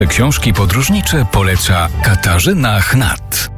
Książki podróżnicze poleca Katarzyna Chnat.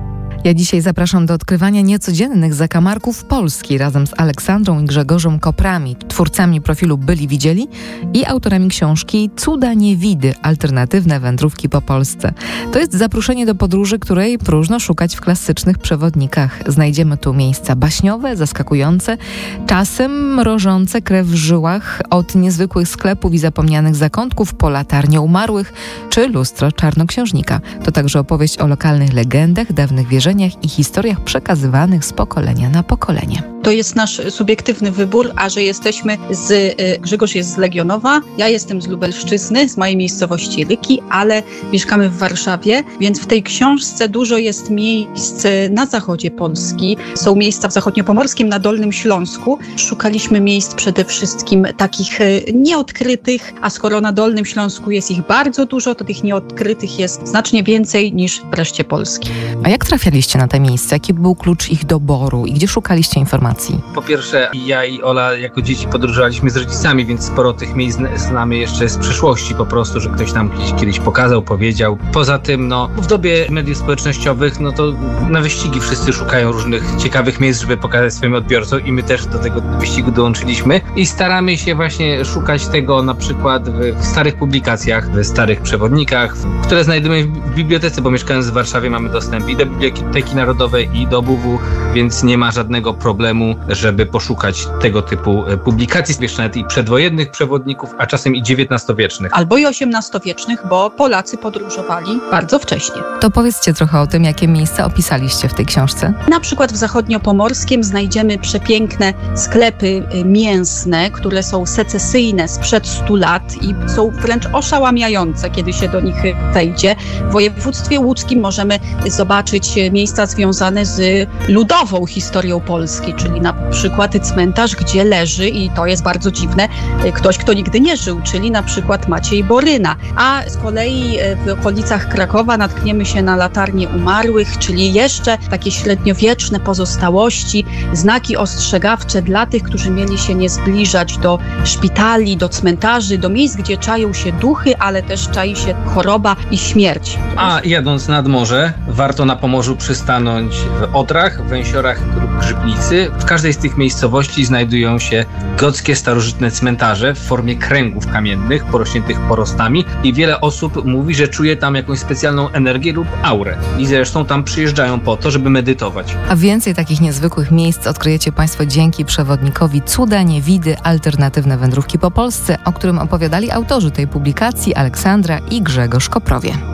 Ja dzisiaj zapraszam do odkrywania niecodziennych zakamarków Polski razem z Aleksandrą i Grzegorzem Koprami, twórcami profilu Byli Widzieli i autorami książki Cuda Niewidy – alternatywne wędrówki po Polsce. To jest zaproszenie do podróży, której próżno szukać w klasycznych przewodnikach. Znajdziemy tu miejsca baśniowe, zaskakujące, czasem mrożące krew w żyłach, od niezwykłych sklepów i zapomnianych zakątków po latarnię umarłych czy lustro czarnoksiężnika. To także opowieść o lokalnych legendach, dawnych wierzeniach i historiach przekazywanych z pokolenia na pokolenie. To jest nasz subiektywny wybór, a że jesteśmy Grzegorz jest z Legionowa, ja jestem z Lubelszczyzny, z mojej miejscowości Ryki, ale mieszkamy w Warszawie, więc w tej książce dużo jest miejsc na zachodzie Polski. Są miejsca w zachodniopomorskim, na Dolnym Śląsku. Szukaliśmy miejsc przede wszystkim takich nieodkrytych, a skoro na Dolnym Śląsku jest ich bardzo dużo, to tych nieodkrytych jest znacznie więcej niż w reszcie Polski. A jak trafialiście na te miejsca? Jaki był klucz ich doboru i gdzie szukaliście informacji? Po pierwsze, ja i Ola jako dzieci podróżowaliśmy z rodzicami, więc sporo tych miejsc znamy jeszcze z przeszłości po prostu, że ktoś nam kiedyś pokazał, powiedział. Poza tym, w dobie mediów społecznościowych, to na wyścigi wszyscy szukają różnych ciekawych miejsc, żeby pokazać swoim odbiorcom i my też do tego wyścigu dołączyliśmy i staramy się właśnie szukać tego na przykład w starych publikacjach, w starych przewodnikach, które znajdujemy w bibliotece, bo mieszkając w Warszawie mamy dostęp i do Biblioteki Narodowej i do WW, więc nie ma żadnego problemu, żeby poszukać tego typu publikacji, jeszcze nawet i przedwojennych przewodników, a czasem i XIX-wiecznych. Albo i XVIII-wiecznych, bo Polacy podróżowali bardzo wcześnie. To powiedzcie trochę o tym, jakie miejsca opisaliście w tej książce. Na przykład w zachodniopomorskim znajdziemy przepiękne sklepy mięsne, które są secesyjne sprzed 100 lat i są wręcz oszałamiające, kiedy się do nich wejdzie. W województwie łódzkim możemy zobaczyć miejsca związane z ludową historią Polski, czyli na przykład cmentarz, gdzie leży, i to jest bardzo dziwne, ktoś, kto nigdy nie żył, czyli na przykład Maciej Boryna. A z kolei w okolicach Krakowa natkniemy się na latarnię umarłych, czyli jeszcze takie średniowieczne pozostałości, znaki ostrzegawcze dla tych, którzy mieli się nie zbliżać do szpitali, do cmentarzy, do miejsc, gdzie czają się duchy, ale też czai się choroba i śmierć. A jadąc nad morze, warto na Pomorzu przystanąć w Odrach, Węsiorach lub Grzybnicy. W każdej z tych miejscowości znajdują się gockie, starożytne cmentarze w formie kręgów kamiennych, porośniętych porostami i wiele osób mówi, że czuje tam jakąś specjalną energię lub aurę. I zresztą tam przyjeżdżają po to, żeby medytować. A więcej takich niezwykłych miejsc odkryjecie Państwo dzięki przewodnikowi Cuda Niewidy – alternatywne wędrówki po Polsce, o którym opowiadali autorzy tej publikacji Aleksandra i Grzegorz Koprowie.